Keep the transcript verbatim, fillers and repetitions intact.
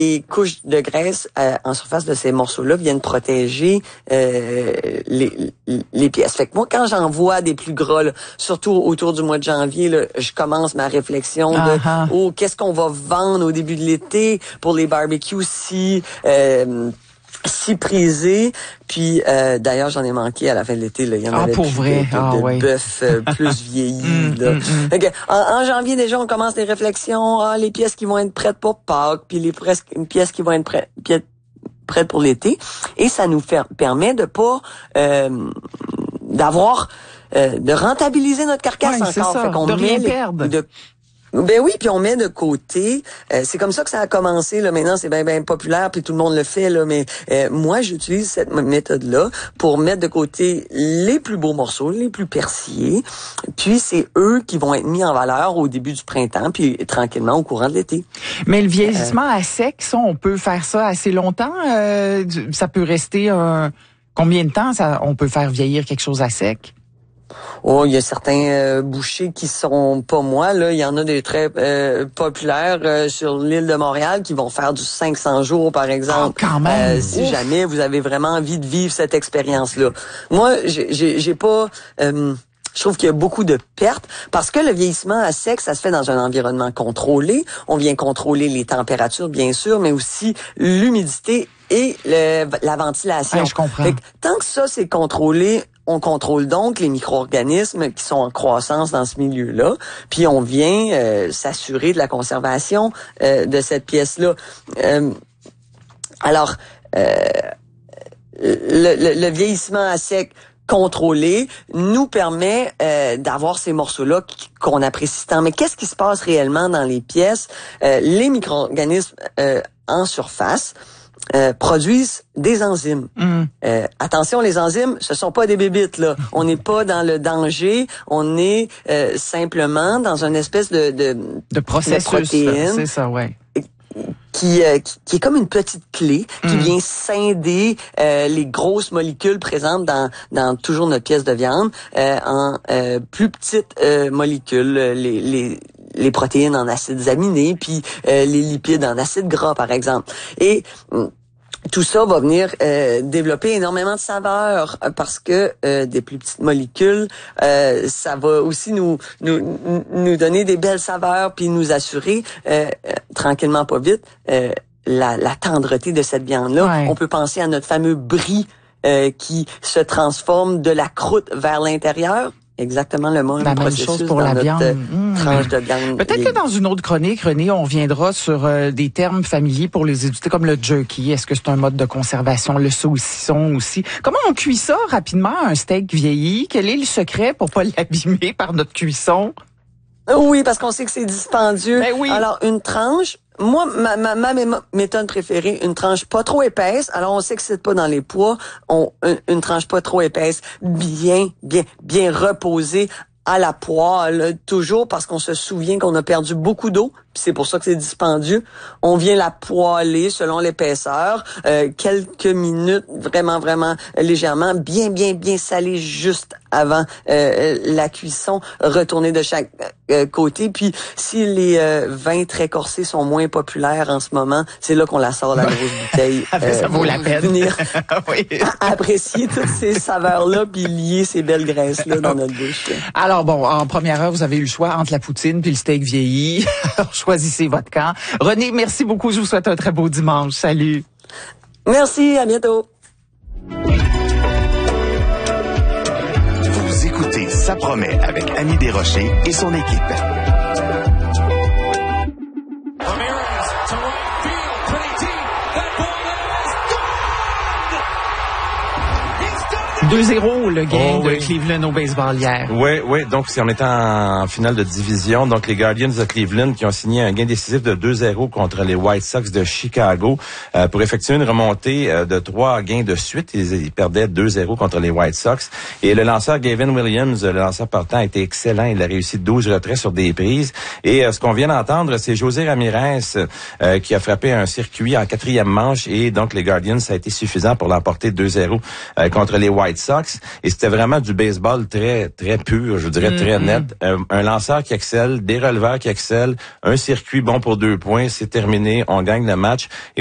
les couches de graisse euh, en surface de ces morceaux-là viennent protéger euh, les, les pièces. Fait que moi, quand j'en vois des plus gras, là, surtout autour du mois de janvier, là, je commence ma réflexion de uh-huh. oh, qu'est-ce qu'on va vendre au début de l'été pour les barbecues si euh, si prisés. Puis euh, d'ailleurs, j'en ai manqué à la fin de l'été. Là. Il y en ah, avait pour plus vrai? de, de, ah, de oui. bœuf euh, plus vieilli. là. Mm, mm, okay. en, en janvier, déjà, on commence les réflexions. Ah, les pièces qui vont être prêtes pour Pâques, puis les presque pièces qui vont être prêtes, pièces prêtes pour l'été. Et ça nous fait, permet de pas euh, d'avoir euh, de rentabiliser notre carcasse ouais, encore. C'est ça, fait qu'on de rien met perdre. Les, de, Ben oui, puis on met de côté. Euh, c'est comme ça que ça a commencé. Là, maintenant, c'est bien bien populaire, puis tout le monde le fait. Là, mais euh, moi, j'utilise cette méthode-là pour mettre de côté les plus beaux morceaux, les plus persillés. Puis c'est eux qui vont être mis en valeur au début du printemps, puis tranquillement au courant de l'été. Mais le vieillissement euh, à sec, ça, on peut faire ça assez longtemps. Euh, ça peut rester un combien de temps ça, on peut faire vieillir quelque chose à sec? Oh, il y a certains euh, bouchers qui sont pas moi là. Il y en a des très euh, populaires euh, sur l'île de Montréal qui vont faire du cinq cents jours par exemple. Oh, quand même. Euh, si jamais vous avez vraiment envie de vivre cette expérience-là. Moi, j'ai, j'ai, j'ai pas. Euh, Je trouve qu'il y a beaucoup de pertes parce que le vieillissement à sec, ça se fait dans un environnement contrôlé. On vient contrôler les températures, bien sûr, mais aussi l'humidité et le, la ventilation. Ouais, je comprends. Fait que, tant que ça, c'est contrôlé, on contrôle donc les micro-organismes qui sont en croissance dans ce milieu-là, puis on vient euh, s'assurer de la conservation euh, de cette pièce-là. Euh, alors, euh, le, le, le vieillissement à sec contrôlé nous permet euh, d'avoir ces morceaux-là qu'on apprécie tant. Mais qu'est-ce qui se passe réellement dans les pièces? Euh, les micro-organismes euh, en surface Euh, produisent des enzymes. Mm. Euh, attention, les enzymes, ce sont pas des bébites, là. On n'est pas dans le danger, on est euh, simplement dans une espèce de de, de processus, de protéines. C'est ça, ouais. Qui, euh, qui, qui est comme une petite clé qui mm. vient scinder euh, les grosses molécules présentes dans, dans toujours notre pièce de viande euh, en euh, plus petites euh, molécules, les, les les protéines en acides aminés, puis euh, les lipides en acides gras, par exemple. Et tout ça va venir euh, développer énormément de saveurs parce que euh, des plus petites molécules, euh, ça va aussi nous nous nous donner des belles saveurs puis nous assurer euh, euh, tranquillement pas vite euh, la, la tendreté de cette viande-là. Ouais. On peut penser à notre fameux brie euh, qui se transforme de la croûte vers l'intérieur. Exactement le même la processus même chose pour dans la notre viande. Mmh. tranche de viande. Peut-être que dans une autre chronique, René, on viendra sur euh, des termes familiers pour les éduquer, comme le jerky. Est-ce que c'est un mode de conservation? Le saucisson aussi. Comment on cuit ça rapidement, un steak vieilli? Quel est le secret pour pas l'abîmer par notre cuisson? Oui, parce qu'on sait que c'est dispendieux. Ben oui. Alors, une tranche... Moi, ma, ma, ma méthode préférée, une tranche pas trop épaisse. Alors, on s'excite pas dans les pois. On, une, une tranche pas trop épaisse, bien, bien, bien reposée à la poêle, toujours parce qu'on se souvient qu'on a perdu beaucoup d'eau. Puis c'est pour ça que c'est dispendieux. On vient la poêler selon l'épaisseur, euh, quelques minutes, vraiment, vraiment légèrement, bien, bien, bien salée juste avant euh, la cuisson, retourner de chaque euh, côté. Puis si les euh, vins très corsés sont moins populaires en ce moment, c'est là qu'on la sort, la grosse bouteille. Euh, ça vaut la peine. Venir oui. apprécier toutes ces saveurs-là puis lier ces belles graisses-là dans notre bouche. Alors bon, en première heure, vous avez eu le choix entre la poutine puis le steak vieilli. Alors choisissez votre camp. René, merci beaucoup. Je vous souhaite un très beau dimanche. Salut. Merci, à bientôt. Vous écoutez Ça promet avec Annie Desrochers et son équipe. deux zéro le gain oh, de oui. Cleveland au baseball hier. Oui, oui. Donc, si on est en finale de division, donc les Guardians de Cleveland qui ont signé un gain décisif de deux zéro contre les White Sox de Chicago euh, pour effectuer une remontée euh, de trois gains de suite. Ils, ils perdaient deux zéro contre les White Sox. Et le lanceur Gavin Williams, le lanceur partant, a été excellent. Il a réussi douze retraits sur des prises. Et euh, ce qu'on vient d'entendre, c'est José Ramirez euh, qui a frappé un circuit en quatrième manche. Et donc, les Guardians, ça a été suffisant pour l'emporter deux zéro euh, contre les White Sox. Sox. Et c'était vraiment du baseball très, très pur, je dirais, très Mm-hmm. net. Un, un lanceur qui excelle, des releveurs qui excellent, un circuit bon pour deux points, c'est terminé, on gagne le match. Et